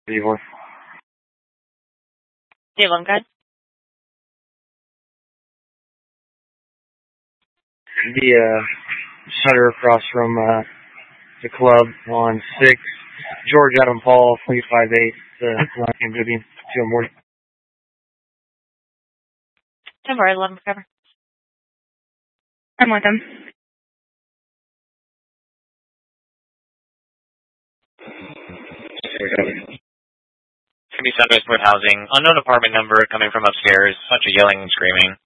Ivor. Dave, I'm good. The shutter across from the club on 6. George Adam Paul, 358, Ryan Vivian, 2 morning. 10-11, cover. I'm with him. Could be Sunwaysport Housing. Unknown apartment number coming from upstairs. Bunch of yelling and screaming.